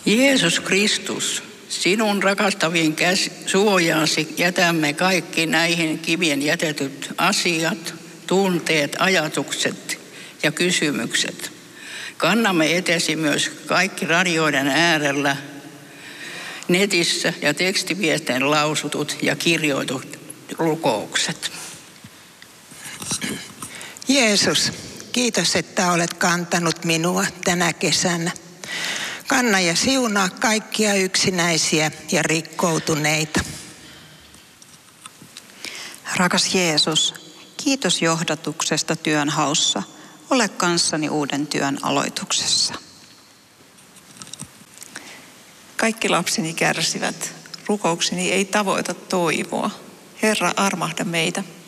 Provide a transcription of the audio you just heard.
Jeesus Kristus, sinun rakastaviin suojaasi jätämme kaikki näihin kivien jätetyt asiat, tunteet, ajatukset ja kysymykset. Kannamme etesi myös kaikki radioiden äärellä, netissä ja tekstiviesteen lausutut ja kirjoitut rukoukset. Jeesus, kiitos, että olet kantanut minua tänä kesänä. Kanna ja siunaa kaikkia yksinäisiä ja rikkoutuneita. Rakas Jeesus, kiitos johdatuksesta työnhaussa. Ole kanssani uuden työn aloituksessa. Kaikki lapseni kärsivät. Rukoukseni ei tavoita toivoa. Herra, armahda meitä.